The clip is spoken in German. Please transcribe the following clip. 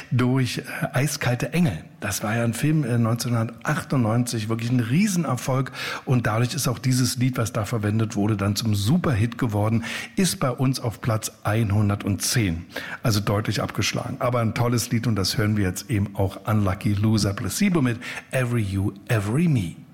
durch Eiskalte Engel. Das war ja ein Film 1998, wirklich ein Riesenerfolg. Und dadurch ist auch dieses Lied, was da verwendet wurde, dann zum Superhit geworden, ist bei uns auf Platz 110. Also deutlich abgeschlagen. Aber ein tolles Lied und das hören wir jetzt eben auch Unlucky Loser Placebo mit Every You, Every Me.